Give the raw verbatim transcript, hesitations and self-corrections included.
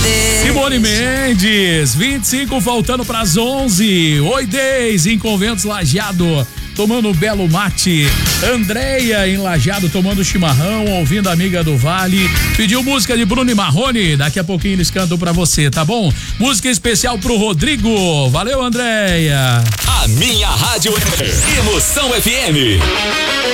Simone Mendes, vinte e cinco faltando pras onze. Oi, Deis, em Conventos Lajeado, tomando um belo mate. Andréia em Lajeado tomando chimarrão, ouvindo a Amiga do Vale. Pediu música de Bruno e Marrone, daqui a pouquinho eles cantam pra você, tá bom? Música especial pro Rodrigo. Valeu, Andréia. A minha rádio é Emoção F M.